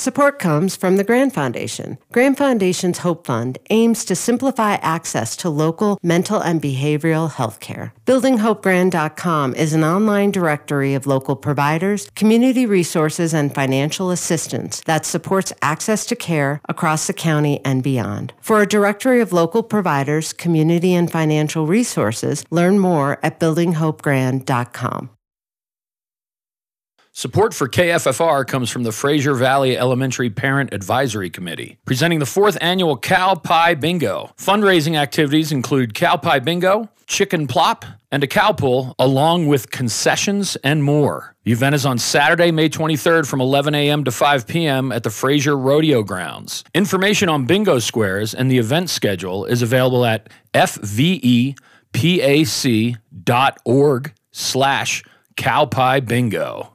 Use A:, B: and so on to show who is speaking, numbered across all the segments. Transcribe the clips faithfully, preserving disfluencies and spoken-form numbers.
A: Support comes from the Grand Foundation. Grand Foundation's Hope Fund aims to simplify access to local mental and behavioral health care. building hope grand dot com is an online directory of local providers, community resources, and financial assistance that supports access to care across the county and beyond. For a directory of local providers, community, and financial resources, learn more at building hope grand dot com.
B: Support for K F F R comes from the Fraser Valley Elementary Parent Advisory Committee, presenting the fourth annual Cow Pie Bingo. Fundraising activities include Cow Pie Bingo, Chicken Plop, and a cow pull, along with concessions and more. The event is on Saturday, May twenty-third from eleven a.m. to five p.m. at the Fraser Rodeo Grounds. Information on bingo squares and the event schedule is available at fvepac dot org slash cow pie bingo.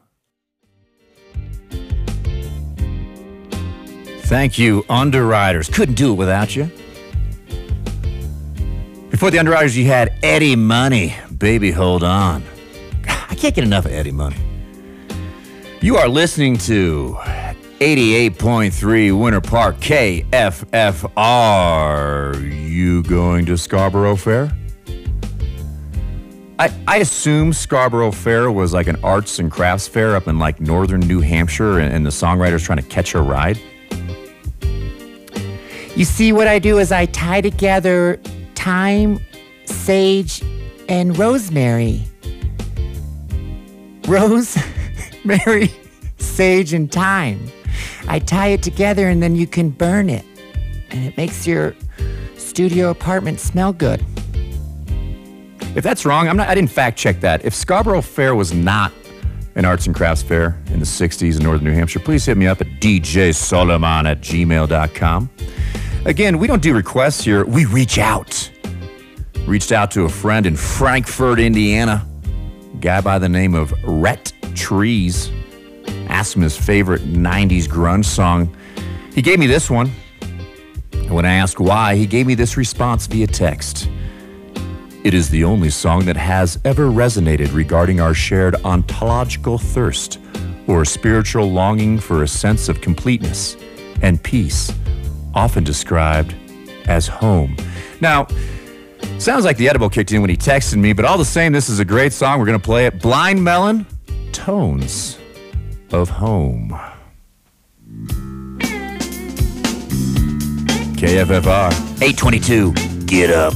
C: Thank you, Underwriters. Couldn't do it without you. Before the Underwriters, you had Eddie Money. Baby, hold on. I can't get enough of Eddie Money. You are listening to eighty-eight point three Winter Park K F F R. You going to Scarborough Fair? I, I assume Scarborough Fair was like an arts and crafts fair up in like northern New Hampshire, and, and the songwriter's trying to catch a ride.
D: You see, what I do is I tie together thyme, sage, and rosemary. Rosemary, sage, and thyme. I tie it together and then you can burn it. And it makes your studio apartment smell good.
C: If that's wrong, I'm not, I didn't fact check that. If Scarborough Fair was not an arts and crafts fair in the sixties in northern New Hampshire, please hit me up at d j solomon at gmail dot com. Again, we don't do requests here. We reach out. Reached out to a friend in Frankfort, Indiana. A guy by the name of Rhett Trees. Asked him his favorite nineties grunge song. He gave me this one. And when I asked why, he gave me this response via text. It is the only song that has ever resonated regarding our shared ontological thirst or spiritual longing for a sense of completeness and peace, often described as home. Now, sounds like the edible kicked in when he texted me, but all the same, this is a great song. We're going to play it. Blind Melon, Tones of Home. K F F R, eight twenty-two, get up.